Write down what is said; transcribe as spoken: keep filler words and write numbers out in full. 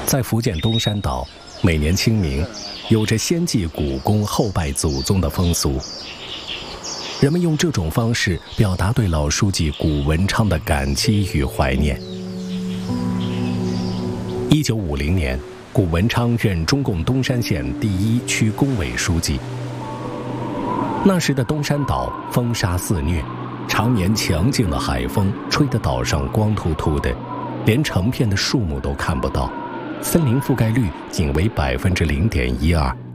在福建东山岛，每年清明，有着先祭古公后拜祖宗的风俗。人们用这种方式表达对老书记古文昌的感激与怀念。一九五零年，古文昌任中共东山县第一区工委书记。那时的东山岛风沙肆虐，常年强劲的海风吹得岛上光秃秃的，连成片的树木都看不到，森林覆盖率仅为百分之零点一二。